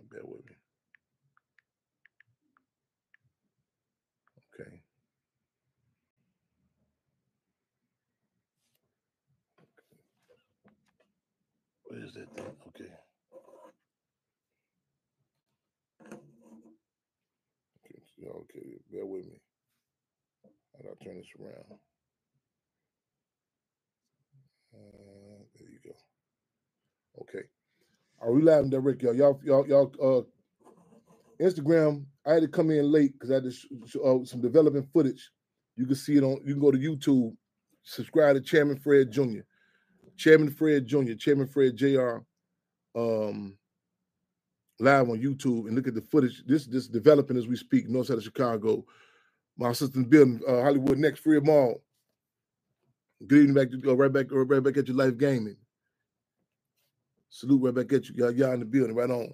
Bear with me. Okay. What is that thing? Okay. Okay. Bear with me. I gotta turn this around. There you go. Okay. Are we live and direct, y'all? Y'all. Instagram. I had to come in late because I had to show some development footage. You can see it on. You can go to YouTube. Subscribe to Chairman Fred Jr. Chairman Fred Jr. Chairman Fred Jr. Live on YouTube and look at the footage. This developing as we speak. North side of Chicago. My assistant building Hollywood Next Free Mall. Good evening back to right back at your life gaming. Salute right back at you. Y'all in the building, right on.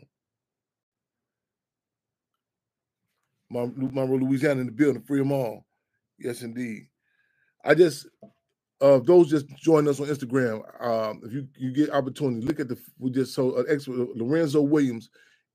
Monroe, Louisiana in the building, free them all. Yes, indeed. I just those just join us on Instagram. If you get opportunity, look at we just saw an expert Lorenzo Williams,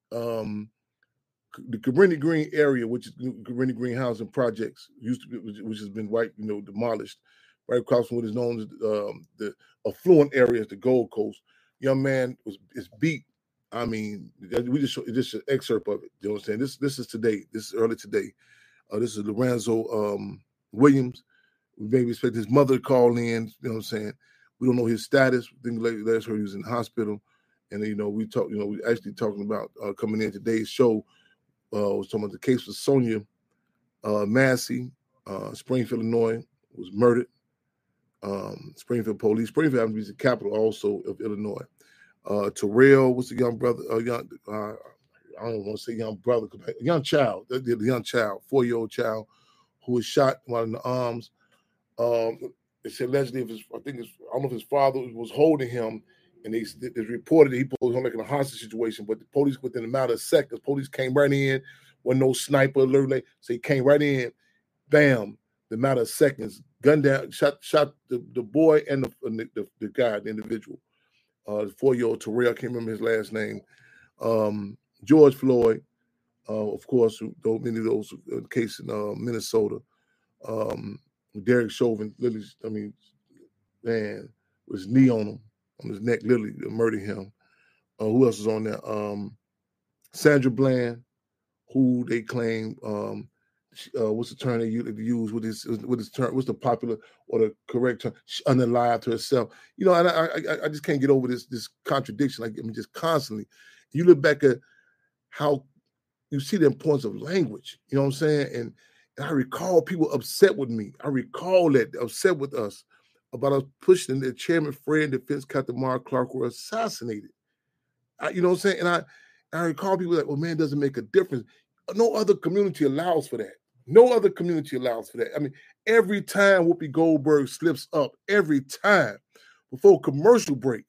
the Cabrini Green area, which is Cabrini Green Housing Projects, used to be, which has been demolished, right across from what is known as the affluent areas, the Gold Coast. Young man is beat. I mean, we just just an excerpt of it. You know what I'm saying? This is today. This is early today. This is Lorenzo Williams. We maybe expect his mother to call in. You know what I'm saying? We don't know his status. I think last heard he was in the hospital. And we talked. We actually talking about coming in today's show. Was talking about the case of Sonia Massey, Springfield, Illinois, was murdered. Springfield police. Springfield happens to be the capital also of Illinois. Terrell, what's the young brother? I don't want to say young brother, a young child, the young child, 4-year-old child, who was shot while in the arms. It's allegedly, I don't know if his father was holding him, and they reported that he was like in a hostage situation. But the police, within a matter of seconds, police came right in. Wasn't no sniper alert, so he came right in. Bam! The matter of seconds, gunned down, shot the boy and the guy, the individual. The 4-year-old Terrell, I can't remember his last name. George Floyd, of course, many of those cases in Minnesota. Derek Chauvin, literally, I mean, man, with his knee on his neck, literally murdered him. Who else is on there? Sandra Bland, who they claim, what's the term they use with his term? What's the popular or the correct term? Unalived herself. And I just can't get over this contradiction. Just constantly. You look back at how you see the importance of language. You know what I'm saying? And I recall people upset with me. I recall that upset with us about us pushing that Chairman Fred and Defense Captain Mark Clark were assassinated. You know what I'm saying? And I recall people like, well, man, it doesn't make a difference. No other community allows for that. No other community allows for that. I mean, every time Whoopi Goldberg slips up, every time, before the commercial break,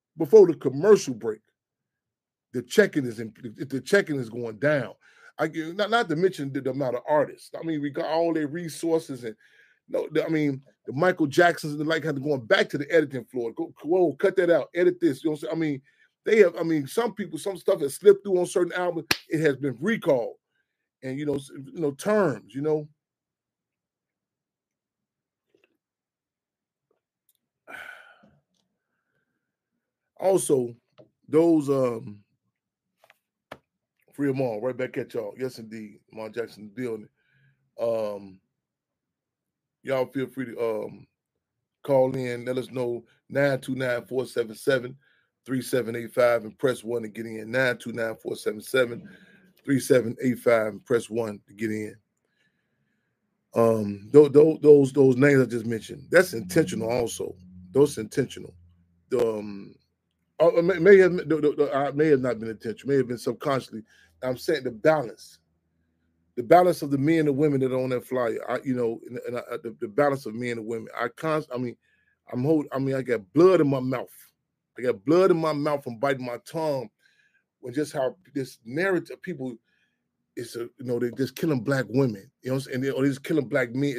the checking is going down. Not to mention the amount of artists. I mean, we got all their resources and the Michael Jacksons and the like had to going back to the editing floor. Whoa, cut that out, edit this. You know what I'm saying? They have. Some stuff has slipped through on certain albums. It has been recalled, and terms. Also, those free them all right back at y'all. Yes, indeed, Lamar Jackson building. Y'all feel free to call in. Let us know 929-477-3785 and press 1 to get in. 929-477-3785 and press 1 to get in. Those names I just mentioned, that's intentional also. Those intentional. May have not been intentional, may have been subconsciously. I'm saying the balance of the men and women that are on that flyer. The balance of men and women. I got blood in my mouth. I got blood in my mouth from biting my tongue when just how this narrative people is they're just killing black women, and they're just killing black men.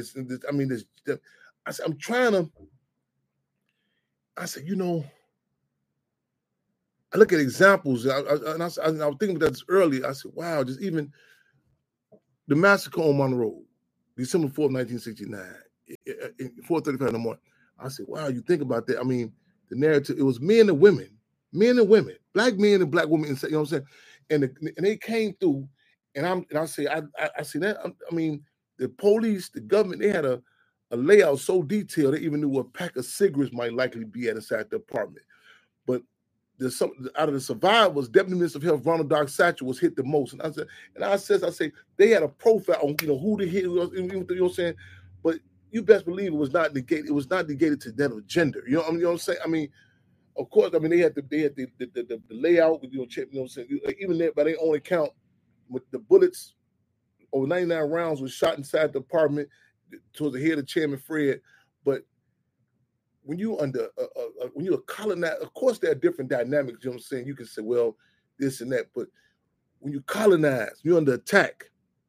I'm trying to. I said, I look at examples, and I was thinking about this earlier. I said, wow, just even the massacre on Monroe, December 4th, 1969, 4:35 in the morning. I said, wow, you think about that. I mean, the narrative, it was men and women, black men and black women, you know what I'm saying? And they came through, and I say that, I mean, the police, the government, they had a layout so detailed, they even knew what a pack of cigarettes might likely be at inside the apartment. But out of the survivors, Deputy Minister of Health Ronald Doc Satchel was hit the most. And I said, they had a profile on who the hit was, you know what I'm saying? But you best believe it was not negated. It was not negated to that of gender. You know what I'm saying? I mean, of course, I mean they had the layout, you know what I'm saying? Even there, by their own account, with the bullets, over 99 rounds was shot inside the apartment towards the head of Chairman Fred. But when you when you're a colonizer, of course there are different dynamics. You know what I'm saying? You can say, well, this and that, but when you colonize, you're under attack.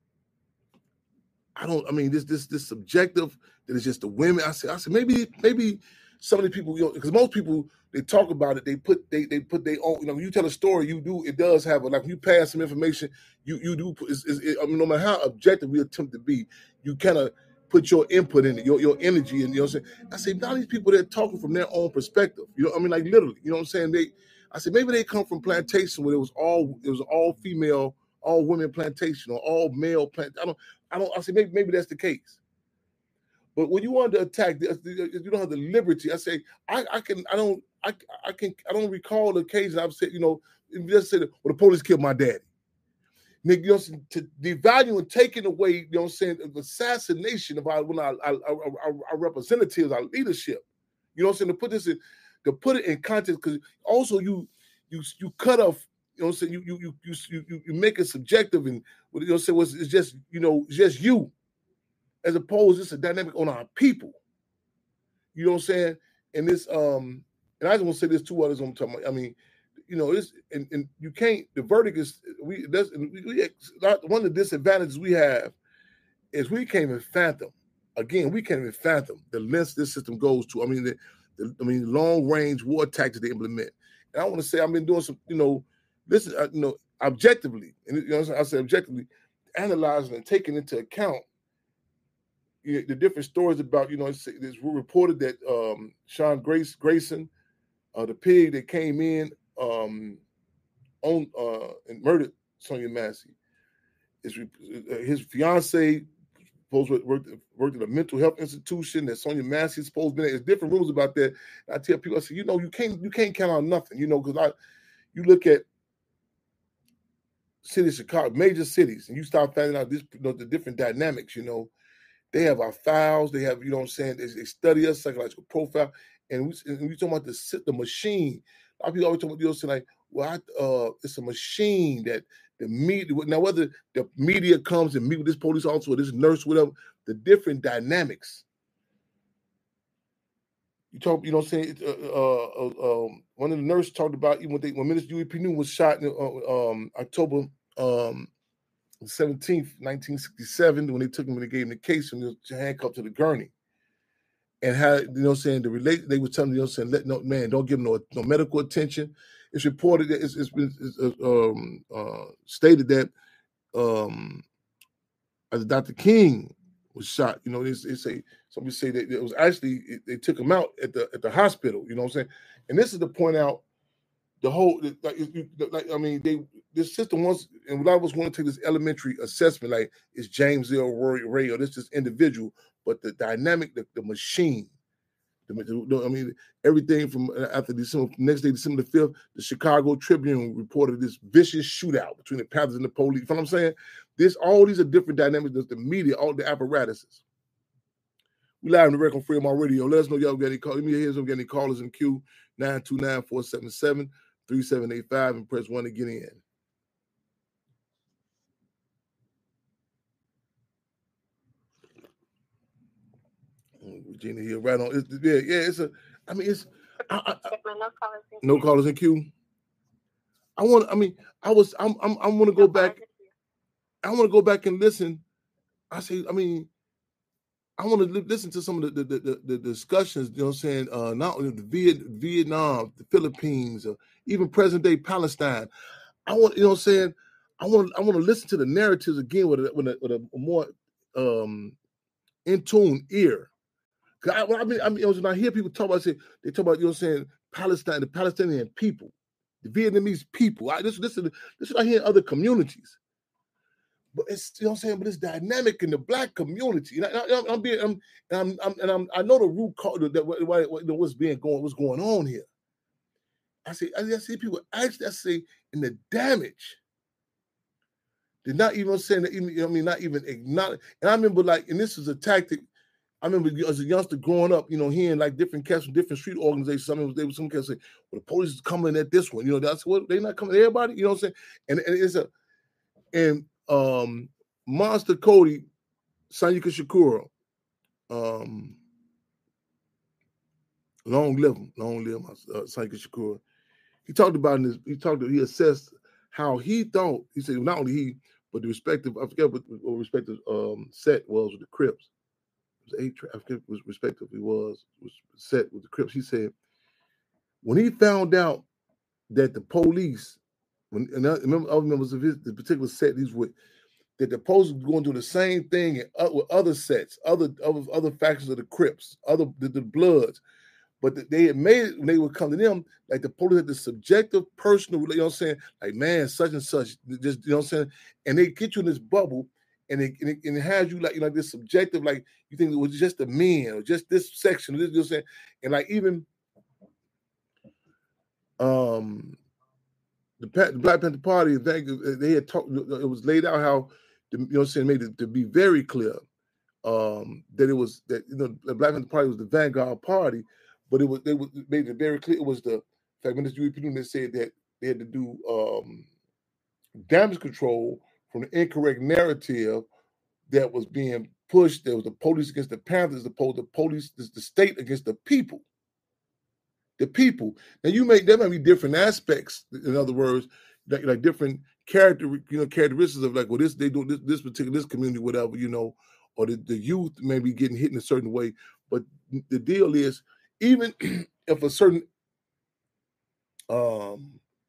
I mean, this subjective that is just the women. I said maybe some of the people, you know, because most people, they talk about it, they put their own, you know, when you tell a story, it does have like when you pass some information, you do, I mean, no matter how objective we attempt to be, you kind of put your input in it, your energy, and you know what I'm saying? I say, now these people, they're talking from their own perspective. You know, I mean, like literally, you know what I'm saying? I said, maybe they come from plantation where it was all female, all women plantation or all male plantation. I say maybe that's the case. But when you under attack, you don't have the liberty. I say, I don't recall the occasion I've said, you know, just said, well, the police killed my daddy. You know, to devalue and taking away, you know what I'm saying, the assassination of our representatives, our leadership. You know what I'm saying? To put it in context, because also you cut off, you know what I'm saying, you make it subjective, and you know, say it's just, you know, just you, as opposed to it's a dynamic on our people. You know what I'm saying? And this and I just want to say this two others I'm talking about. I mean, you know, this and you can't. The verdict is one of the disadvantages we have is we can't even fathom. Again, we can't even fathom the lengths this system goes to. I mean, the long range war tactics they implement. And I want to say I've been doing some, you know, this is you know, objectively, and you know, I say objectively, analyzing and taking into account the different stories about, you know, it's reported that Sean Grayson, the pig that came in and murdered Sonia Massey, his fiance worked at a mental health institution that Sonia Massey is supposed to be in. There's different rumors about that. And I tell people, I say, you know, you can't count on nothing, you know, because you look at cities, Chicago, major cities, and you start finding out this, you know, the different dynamics, you know. They have our files. They have, you know what I'm saying, they study us, psychological profile. And we talking about the machine. A lot of people always talking about, you know, saying like, well, it's a machine that the media, now whether the media comes and meet with this police officer or this nurse, whatever, the different dynamics. You talk, you know what I'm saying, one of the nurses talked about even when Minister Huey P. Newton was shot in October 17th, 1967, when they took him and they gave him the case and he was handcuffed to the gurney. And how, you know what I'm saying, they were telling, you know what I'm saying, don't give him no medical attention. It's reported that it's been stated that as Dr. King was shot, you know, somebody say that it was actually, they took him out at the hospital, you know what I'm saying? And this is to point out the whole, this system wants, and a lot of us want to take this elementary assessment, like it's James L. Ray or this individual, but the dynamic, the machine, I mean, everything from after next day, December the 5th, the Chicago Tribune reported this vicious shootout between the Panthers and the police. You know what I'm saying? All these are different dynamics, the media, all the apparatuses. We live in the record on Freedom on Radio. Let us know y'all got any calls. Let me hear if any callers in queue, 929-477-3785, and press 1 to get in. Regina here, right on. No callers in queue. I want to go back. I want to go back and listen. I say, I mean, I want to listen to some of the discussions, you know what I'm saying, not only the Vietnam, the Philippines, even present day Palestine. I want, you know what I'm saying, I want to listen to the narratives again with a more in tune ear. I mean, when I hear people talk about, they talk about, you know what I'm saying, Palestine, the Palestinian people, the Vietnamese people. This is what I hear in other communities. But it's, you know what I'm saying, but it's dynamic in the Black community. And I know the root cause that what's going on here. I see people actually, I say, in the damage. They're not even saying that, even, I mean, not even acknowledge. And I remember, like, and this was a tactic. I remember as a youngster growing up, you know, hearing like different cats from different street organizations. Some cats say, well, the police is coming at this one. You know, that's what they're not coming at everybody. You know what I'm saying? And Monster Cody, Sayuka Shakura, long live Sayuka Shakura. He talked about in this. He assessed how he thought. He said not only he, but the respective. I forget what respective set was with the Crips. It was I forget what respectively was set with the Crips. He said when he found out that the police, and I remember other members of the particular set he's with, that the police were going to do the same thing with other sets, other factions of the Crips, the Bloods. But they had made it when they would come to them, like the police had the subjective, personal, you know what I'm saying? Like, man, such and such, just, you know what I'm saying? And they get you in this bubble, and it has you like, you know, this subjective, like you think it was just the men or just this section, you know what I'm saying? And like even the Black Panther Party, they had talked, it was laid out how, you know what I'm saying, made it to be very clear that it was, that, you know, the Black Panther Party was the vanguard party. But they made it very clear. It was the feminist people that said that they had to do damage control from the incorrect narrative that was being pushed. There was the police against the Panthers, the police, the state against the people. The people. Now there might be different aspects. In other words, like different characteristics of like, well, they do this community, whatever, you know, or the youth may be getting hit in a certain way. But the deal is, even if a certain a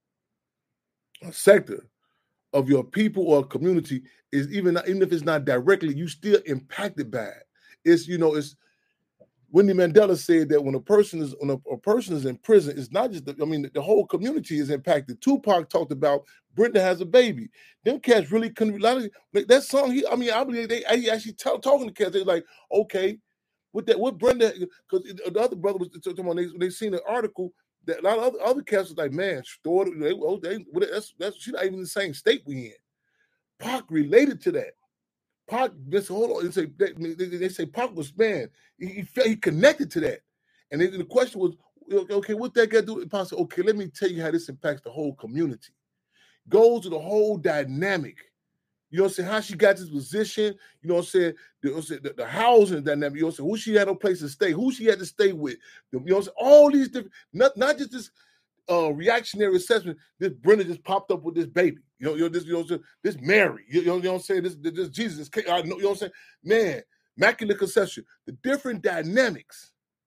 sector of your people or community is even if it's not directly, you still impacted by it. It's, you know, it's Winnie Mandela said that when a person is in prison, it's not just the whole community is impacted. Tupac talked about Brenda has a baby. Them cats really couldn't that song. I believe they actually talking to cats. They're like, okay, with Brenda, because the other brother was talking about, they seen an article that a lot of other cats was like, man, that's she's not even in the same state we in. Pac related to that. Pac, hold on, they say Pac was, man, he connected to that. And then the question was, okay, what that got to do with Pac? Okay, let me tell you how this impacts the whole community. Goes to the whole dynamic. You know what I'm saying? How she got this position, you know what I'm saying? The housing dynamic, you know what I'm saying? Who she had no place to stay, who she had to stay with, you know what I'm saying? All these different, not just this reactionary assessment. This Brenda just popped up with this baby. This Mary, you know what I'm saying? This Jesus, you know what I'm saying? Man, immaculate conception. The different dynamics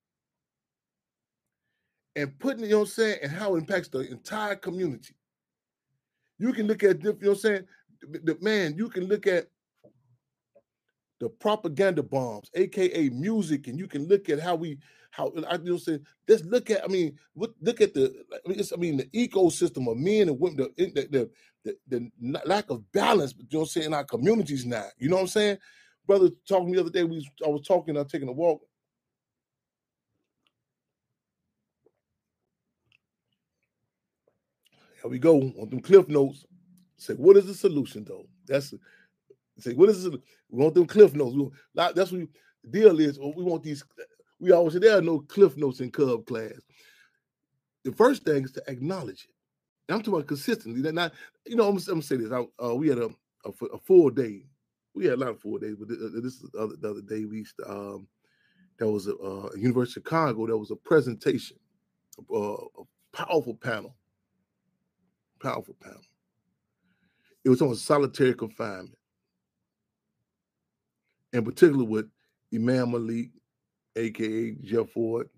and putting, you know what I'm saying, and how it impacts the entire community. You can look at, you know what I'm saying? You can look at the propaganda bombs, aka music, and you can look at how you know, say, let's look at, look at the ecosystem of men and women, the lack of balance, you know what I'm saying, in our communities now. You know what I'm saying? Brother talking the other day, I was taking a walk. Here we go on them cliff notes. Say, what is the solution though? What is it? We want them cliff notes. That's what the deal is. We want these. We always say there are no cliff notes in Cub class. The first thing is to acknowledge it. I'm talking about consistently. Not, I'm gonna say this. We had a full day. We had a lot of full days, but this is the other day. We used to, there was a University of Chicago. There was a presentation, a powerful panel. Powerful panel. It was on solitary confinement, in particular with Imam Malik, aka Jeff Ford.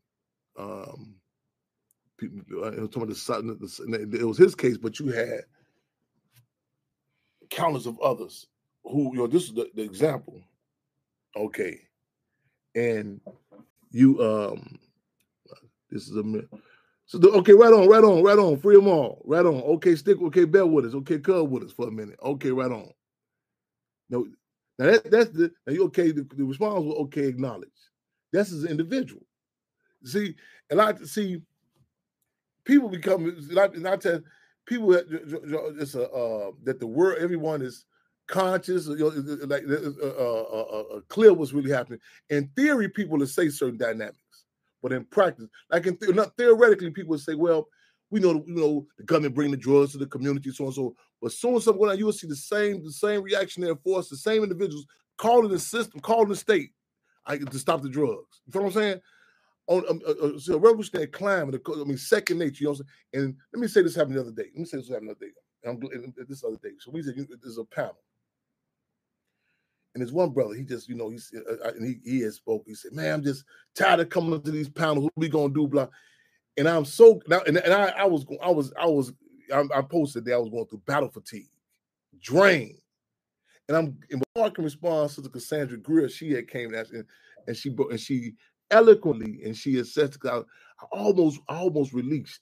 People, it was it was his case, but you had countless of others who, this is the example. Okay. And you, this is a so okay, right on, free them all, right on. Okay, bear with us. Okay, cub with us for a minute. Okay, right on. Now that's the okay. The response was okay, acknowledge. That's as an individual. See, and I see people become not to people. It's that the world, everyone is conscious, like clear what's really happening. In theory, people will say certain dynamics, but in practice, like not theoretically, people will say, well, we know the government bring the drugs to the community, so and so. But soon as something going on, you will see the same reactionary force, the same individuals calling the system, calling the state to stop the drugs. You know what I'm saying? On so a revolutionary climate, second nature. You know what I'm saying? And let me say this happened the other day. This other day. So we said there's a panel. And there's one brother, he just, he has spoke. He said, man, I'm just tired of coming to these panels. What we gonna do, blah. And I'm so now, and I posted that I was going through battle fatigue, drained. And I'm in marking response to Cassandra Greer, she had came and she eloquently and she assessed. I almost released.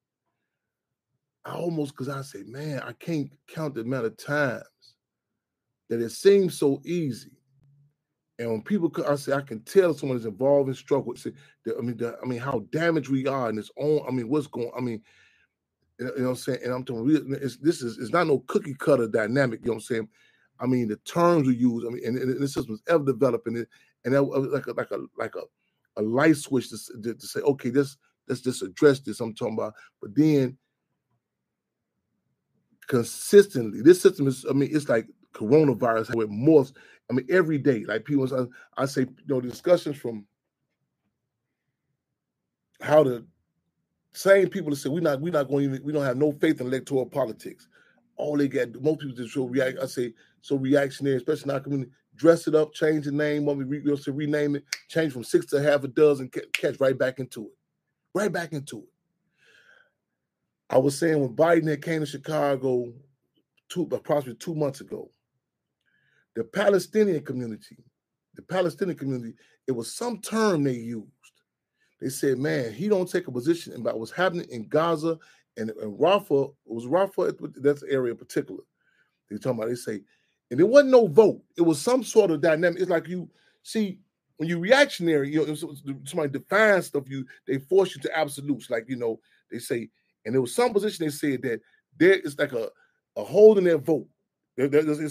Because I say, man, I can't count the amount of times that it seems so easy. And when people, I say, I can tell someone is involved in struggle. Say, how damaged we are in this own. What's going? You know what I'm saying? And I'm telling you, it's not no cookie cutter dynamic. You know what I'm saying? The terms we use. And this system was ever developing it, and that was like a light switch to say, okay, let's just address this. I'm talking about, but then consistently, this system is. It's like coronavirus, how it morphs. Every day, like people, I say, the discussions from how the same people that say we don't have no faith in electoral politics. All they got, most people just show react. I say so reactionary, especially in our community. Dress it up, change the name, rename it, change from 6 to half a dozen, catch right back into it. I was saying when Biden had came to Chicago approximately 2 months ago, the Palestinian community, it was some term they used. They said, man, he don't take a position about what's happening in Gaza and Rafah. It was Rafah, that's the area in particular. They say, and there wasn't no vote. It was some sort of dynamic. It's like you see, when you're reactionary, somebody defines stuff, they force you to absolutes. Like, they say, and there was some position they said that there is like a hold in their vote. And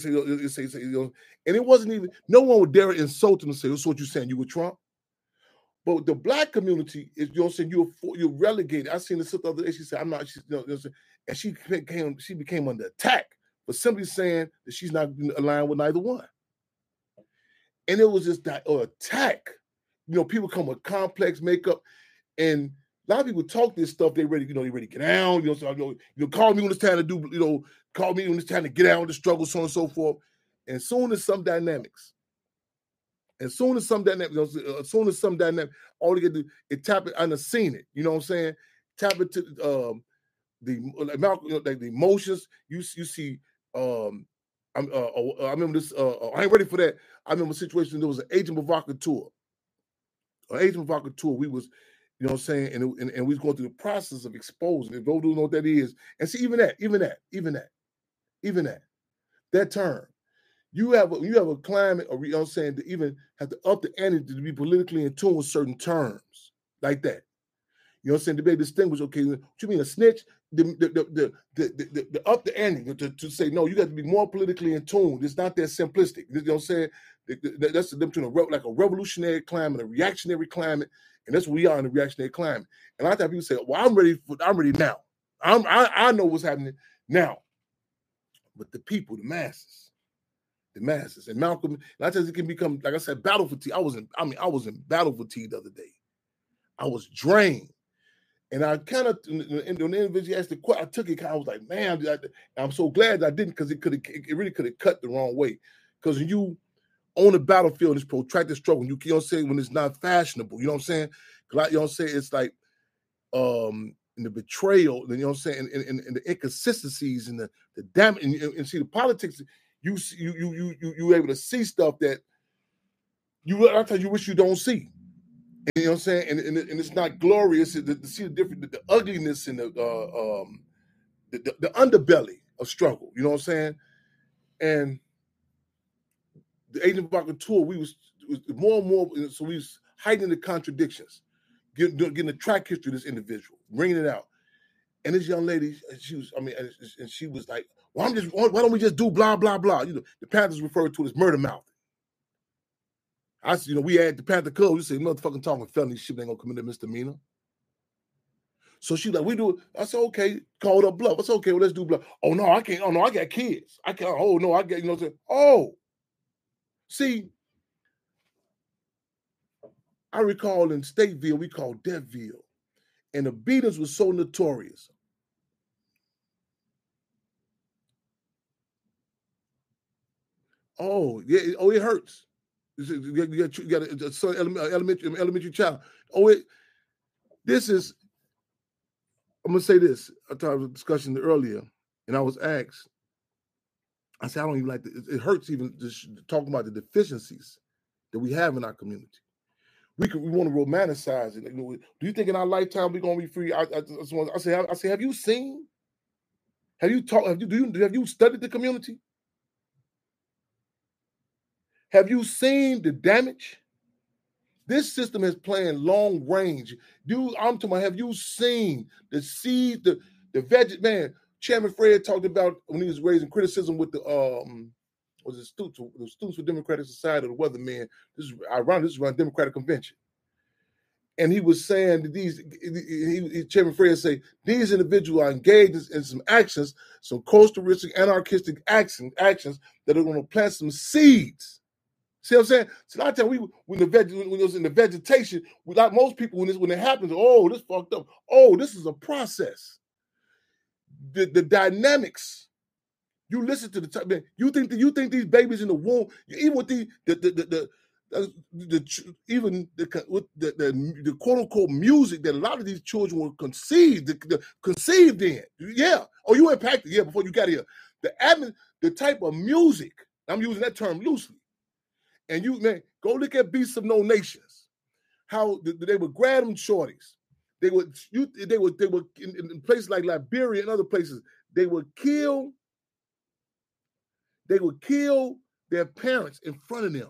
it wasn't even, no one would dare insult them and say, that's what you're saying, you were Trump. But the black community is, you're relegated. I seen this the other day. She said, I'm not, and she became under attack for simply saying that she's not aligned with neither one. And it was just that attack. People come with complex makeup, and a lot of people talk this stuff. They ready to get down. Call me when it's time to do. Call me when it's time to get out of the struggle, so on and so forth. And soon as some dynamics. As soon as some dynamic, all you can do is tap it. I've seen it. You know what I'm saying? Tap it to the emotions. You see. I remember this. I ain't ready for that. I remember a situation. There was an Agent Provocateur. We was, you know what I'm saying, and we was going through the process of exposing. If those don't know what that is, and see even that term. You have a climate, or you know what I'm saying, to even have to up the ante to be politically in tune with certain terms like that. You know what I'm saying? To be able to distinguish, okay, what you mean a snitch? The up the ante to say, no, you got to be more politically in tune. It's not that simplistic. You know what I'm saying? That's the difference between like a revolutionary climate, a reactionary climate, and that's what we are in the reactionary climate. And a lot of times people say, well, I'm ready now. I know what's happening now. But the people, the masses, and Malcolm, a lot of times it can become, like I said, battle fatigue. I was in battle fatigue the other day. I was drained. And I kind of, when the individual asked the question, I took it, I was like, man, I'm so glad I didn't, because it really could have cut the wrong way. Because when you on the battlefield, this protracted struggle. You know what I'm saying? When it's not fashionable, you know what I'm saying? Like, you know what I'm saying? It's like in the betrayal, you know what I'm saying? And the inconsistencies and the damage, and see the politics. You able to see stuff that I tell you wish you don't see. You know what I'm saying? And it's not glorious to see the different, the ugliness and the underbelly of struggle. You know what I'm saying? And the Agent Provocateur, we was more and more, so we was hiding the contradictions, getting the track history of this individual, bringing it out. And this young lady, she was like, well, why don't we just do blah, blah, blah? You know, the Panthers referred to it as murder mouth. We had the Panther Club, we say, motherfucking talking felony shit, ain't gonna commit a misdemeanor. So she like, we do it. I said, okay, called up bluff. I said, okay, well, let's do bluff. Oh, no, I can't. Oh, no, I got kids. I can't. Oh, no, I got, you know what I'm saying? Oh, see, I recall in Stateville, we called Deville, and the beatings were so notorious. Oh, yeah. Oh, it hurts. You got a son, elementary child. Oh, this is, I'm going to say this. I was a discussion earlier, and I was asked, I said, I don't even like it hurts even just talking about the deficiencies that we have in our community. We want to romanticize it. You know, do you think in our lifetime we're going to be free? I say, have you seen? Have you talked? Have you studied the community? Have you seen the damage? This system is playing long range. I'm talking about, have you seen the seed, the veg? Man, Chairman Fred talked about when he was raising criticism with the Students for Democratic Society, the Weathermen. This is ironic. This is around Democratic Convention, and he was saying that Chairman Fred say these individuals are engaged in some actions, some coastal-ristic, anarchistic actions that are going to plant some seeds. See what I'm saying? So I tell you, when it was in the vegetation, like most people, when it happens, oh, this fucked up. Oh, this is a process. The dynamics. You listen to the type, man. You think these babies in the womb, even with the quote unquote music that a lot of these children were conceived in. Yeah. Oh, you impacted. Yeah. Before you got here, the type of music. I'm using that term loosely. And you, man, go look at Beasts of No Nations. How they would grab them shorties. They would in places like Liberia and other places. They would kill their parents in front of them.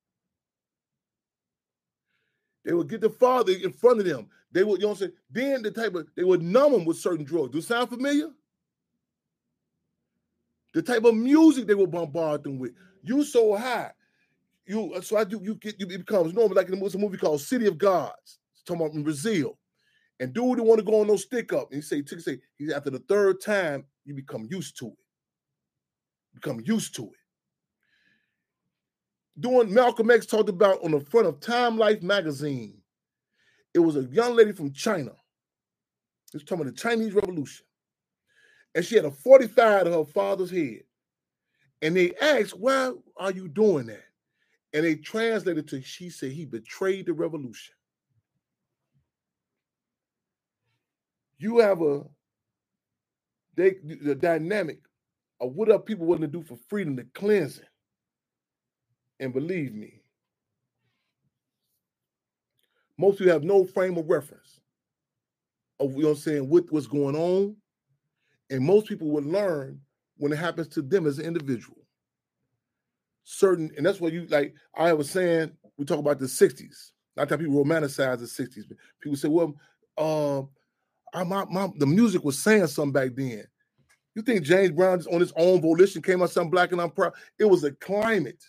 They would get the father in front of them. They would, you know what I'm saying? Then they would numb them with certain drugs. Do it sound familiar? The type of music they would bombard them with. You so high. It becomes normal, like in a movie called City of Gods. It's talking about in Brazil. And dude didn't want to go on no stick up. And he after the third time, you become used to it. Doing Malcolm X talked about on the front of Time Life magazine. It was a young lady from China. It was talking about the Chinese Revolution. And she had a 45 to her father's head. And they asked, why are you doing that? And they translated to, she said he betrayed the revolution. You have the dynamic of what are people willing to do for freedom, the cleansing. And believe me, most people have no frame of reference of, you know what I'm saying, what's going on. And most people will learn when it happens to them as an individual. And that's what I was saying, we talk about the 60s. Not that people romanticize the 60s, but people say, well, the music was saying something back then. You think James Brown just on his own volition came out something black and I'm proud? It was a climate.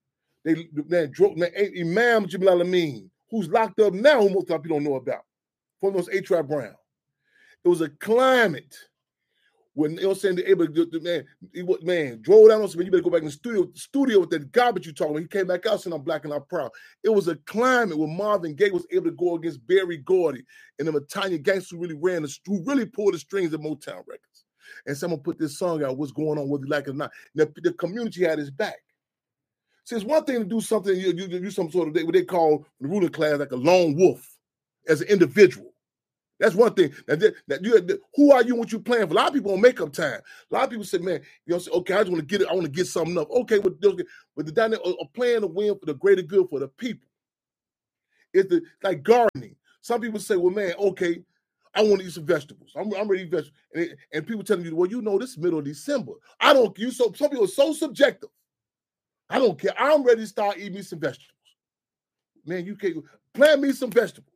Imam Jamil Al-Amin, who's locked up now, who most people don't know about, from those A-Trap Brown. It was a climate. When you know what I'm saying, they're able to, man, drove down on something, you better go back in the studio with that garbage you talking about. He came back out saying, I'm black and I'm proud. It was a climate where Marvin Gaye was able to go against Berry Gordy and them Italian gangsters who really pulled the strings of Motown records. And someone put this song out, what's going on, whether you like it or not. The community had his back. See, it's one thing to do something, you do some sort of what they call the ruling class like a lone wolf as an individual. That's one thing. Who are you and what you playing for? A lot of people on makeup time. A lot of people say, man, say, okay, I just want to get it. I want to get something up. Okay, but the dynamic of playing to win for the greater good for the people. It's like gardening. Some people say, well, man, okay, I want to eat some vegetables. I'm ready to eat vegetables. And people telling you, well, this is middle of December. I don't, some people are so subjective. I don't care. I'm ready to start eating me some vegetables. Man, you can't plant me some vegetables.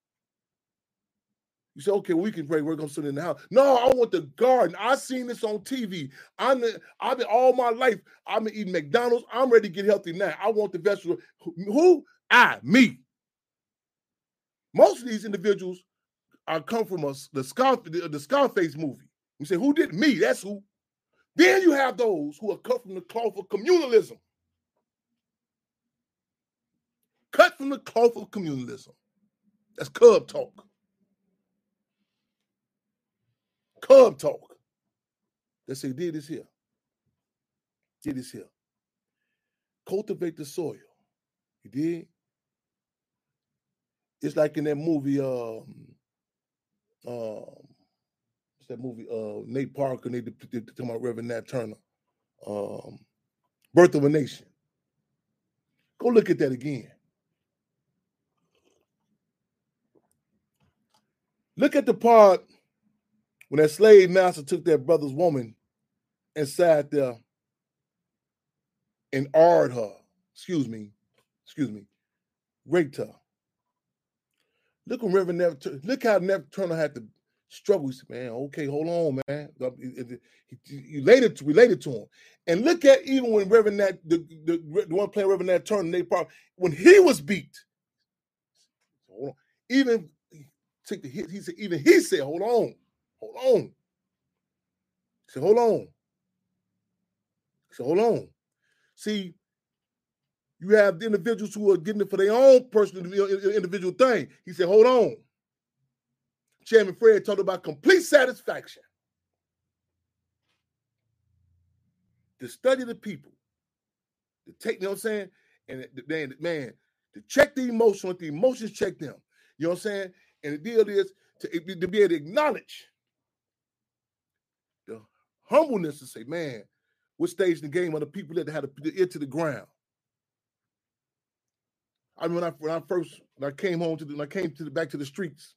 You say, okay, we can pray. We're going to sit in the house. No, I want the garden. I seen this on TV. I've been all my life. I've been eating McDonald's. I'm ready to get healthy now. I want the vegetables. Who? Me. Most of these individuals come from the Scarface movie. You say, who did me? That's who. Then you have those who are cut from the cloth of communalism. Cut from the cloth of communalism. That's Cub talk. Cub talk. They say, did this here. Did this here. Cultivate the soil. You did? It's like in that movie, what's that movie? Nate Parker, they talking about Reverend Nat Turner. Birth of a Nation. Go look at that again. Look at the part when that slave master took that brother's woman and sat there and raped her. Look when look how Nat Turner had to struggle. He said, man, okay, hold on, man. You related to him. And look at even when Reverend Nat, the one playing Reverend Nat Turner, Nate Parker, when he was beat, even take the hit. He said, hold on. He said, hold on. See, you have the individuals who are getting it for their own personal individual thing. He said, hold on. Chairman Fred talked about complete satisfaction. To study the people, to take, you know what I'm saying? And man, to check the emotion, let the emotions check them. You know what I'm saying? And the deal is to be able to acknowledge the humbleness to say, man, what stage in the game are the people that had to put the ear to the ground? I mean, when I came home back to the streets,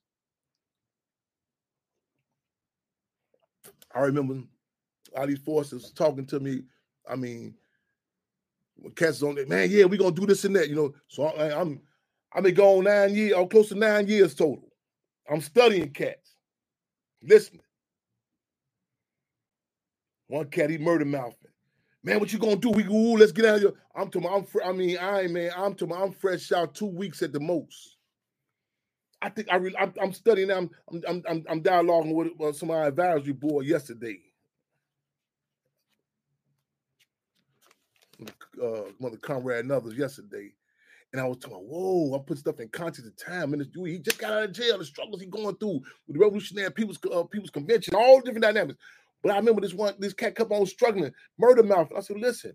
I remember all these forces talking to me. I mean, when cats on there, man, yeah, we're gonna do this and that, you know. So I've been gone 9 years, or close to 9 years total. I'm studying cats, listening. One cat, he murder mouthing. Man, what you gonna do? Let's get out of here. I'm fresh out 2 weeks at the most. I think I'm studying. I'm dialoguing with some of our advisory board yesterday. Mother Conrad and others yesterday, and I was talking, whoa, I put stuff in context of time. And this dude, he just got out of jail, the struggles he going through with the Revolutionary People's Convention, all different dynamics. But I remember this cat kept on struggling, murder mouth. I said, listen,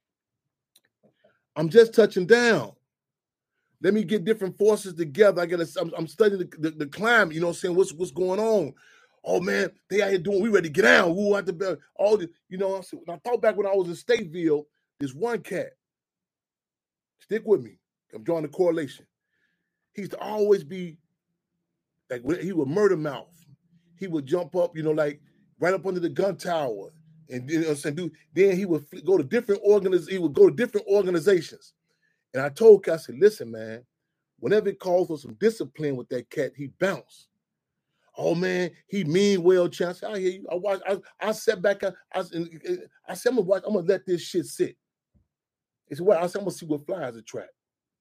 I'm just touching down. Let me get different forces together. I'm studying the climate, you know what I'm saying? What's going on? Oh man, they out here we ready to get down. Woo, out the bed. All the, you know, I thought back when I was in Stateville, this one cat, stick with me. I'm drawing the correlation. He used to always be like, he would murder mouth. He would jump up, you know, like right up under the gun tower. And you know what I'm saying, then he would go to different organizations. And I told Cat, I said, listen, man, whenever it calls for some discipline with that cat, he bounced. Oh man, he mean well, chance. I hear you. I sat back. I said, I'm gonna let this shit sit. It's what I said, I'm gonna see what flies a trap.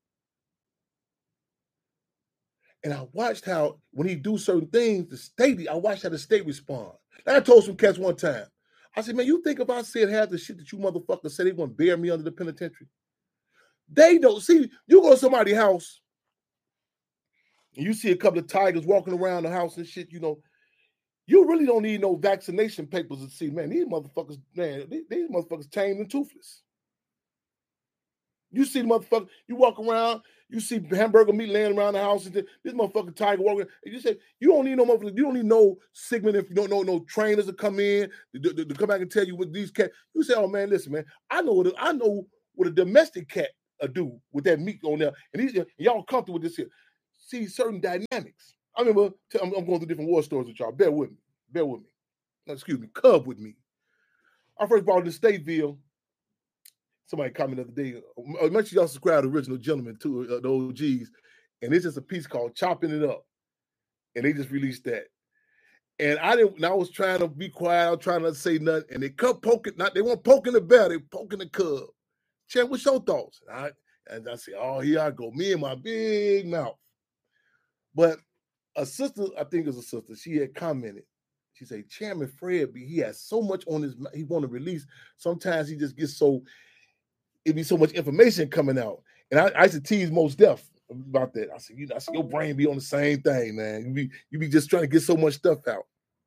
And I watched how when he do certain things, I watched how the state respond. Like I told some cats one time. I said, man, you think if I said half the shit that you motherfuckers said, they gonna bear me under the penitentiary? They don't see. You go to somebody's house and you see a couple of tigers walking around the house and shit, you know, you really don't need no vaccination papers to see, man, these motherfuckers tamed and toothless. You see the motherfucker, you walk around, you see hamburger meat laying around the house, and this motherfucking tiger walking. And you say, you don't need no motherfucker, you don't need no segment if you don't know no trainers to come in to come back and tell you what these cats. You say, oh man, listen, man, I know what a domestic cat do with that meat on there, and y'all comfortable with this here. See certain dynamics. I remember I'm going through different war stories with y'all. Bear with me. No, excuse me, cub with me. I first bought this Stateville. Somebody commented the other day. Make sure y'all subscribe to Original Gentlemen too, the OGs, and it's just a piece called "Chopping It Up," and they just released that. And I was trying to be quiet. I was trying not to say nothing, and they kept poking. They weren't poking the bear. They poking the cub. Chan, what's your thoughts? And I said, oh, here I go, me and my big mouth. But a sister, I think it was a sister, she had commented. She said, Chairman Fred, he has so much on his, he want to release. Sometimes he just gets so, it be so much information coming out. And I used to tease Mos Def about that. I said, your brain be on the same thing, man. You be just trying to get so much stuff out.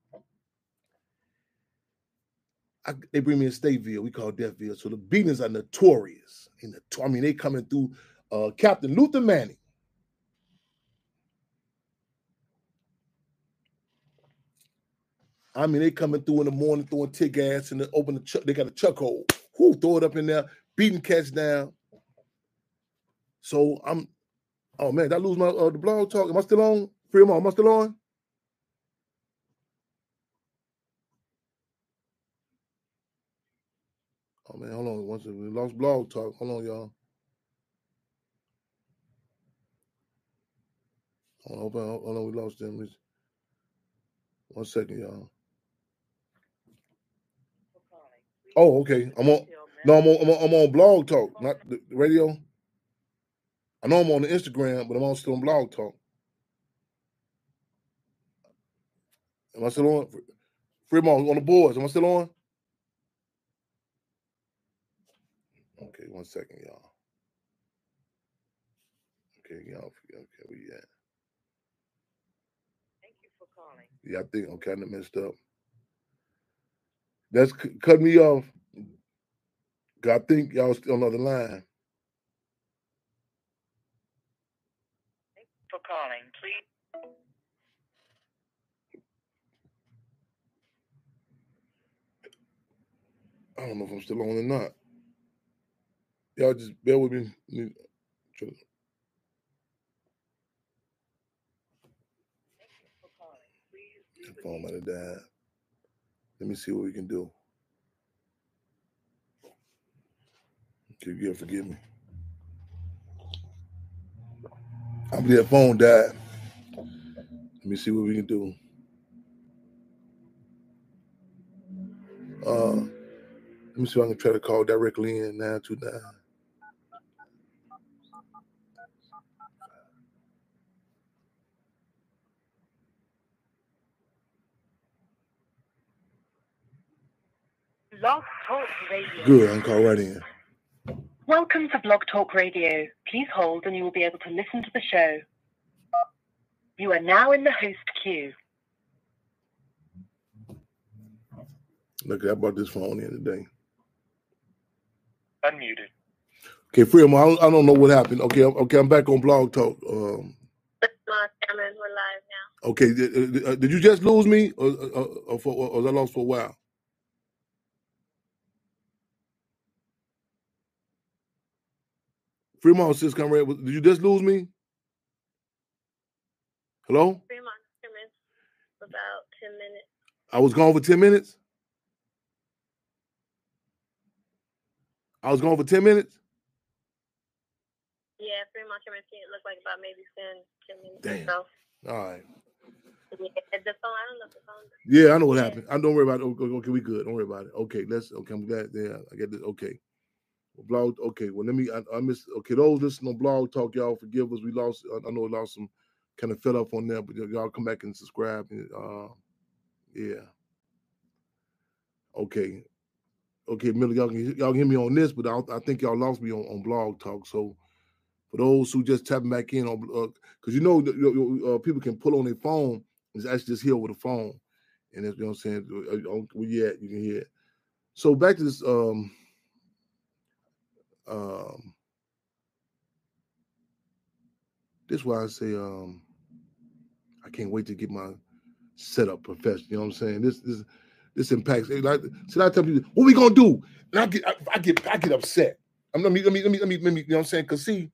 They bring me in Stateville. We call Deathville. So the beatings are notorious. I mean, they coming through Captain Luther Manning. I mean, they coming through in the morning, throwing tear gas and open the chuck. They got a chuck hole. Whoo, throw it up in there, beating cats down. So oh man, did I lose my the blog talk? Am I still on? Fremont, am I still on? Oh man, hold on. Once we lost blog talk. Hold on, y'all. Hold on, we lost them. 1 second, y'all. Oh, okay. I'm on blog talk, not the radio. I know I'm on the Instagram, but I'm still on blog talk. Am I still on? Fremont on the boards. Am I still on? Okay, 1 second, y'all. Okay, y'all. Okay, where you at? Thank you for calling. Yeah, I think I'm kind of messed up. That's cut me off. I think y'all still on the line. Thank you for calling, please. I don't know if I'm still on or not. Y'all just bear with me. The phone might have died. Let me see what we can do. Okay, you forgive me. I believe that phone died. Let me see what we can do. Let me see if I can try to call directly in 929. Blog Talk Radio. Good, I can call right in. Welcome to Blog Talk Radio. Please hold and you will be able to listen to the show. You are now in the host queue. Look, I brought this phone in today. Unmuted. Okay, Fremont, I don't know what happened. Okay, I'm back on Blog Talk. We're live now. Okay, did you just lose me, or was I lost for a while? Fremont, sis, come right. Did you just lose me? Hello? Fremont, about 10 minutes. I was gone for 10 minutes? I was gone for 10 minutes? Yeah, Fremont, it looked like about maybe 10 minutes. Damn. Or so. All right. Yeah, the phone, I don't know if the phone. Yeah, I know what happened. I don't worry about it. Okay, we good. Don't worry about it. Okay, I'm glad. Yeah, I get this. Okay. Blog. Okay, well, let me. I missed. Okay, those listening on Blog Talk, y'all forgive us. We lost. I know we lost some. Kind of fell up on there, but y'all come back and subscribe. Yeah. Okay. Okay, Miller, y'all can hear me on this, but I think y'all lost me on Blog Talk. So for those who just tapping back in on, because people can pull on their phone and actually just hear over the phone, and that's, you know what I'm saying. Where you at, you can hear it. So back to this. This is why I say I can't wait to get my setup professional. You know what I'm saying? This impacts. Like, so I tell people, what we gonna do? And I get upset. Let me. You know what I'm saying? Cause see,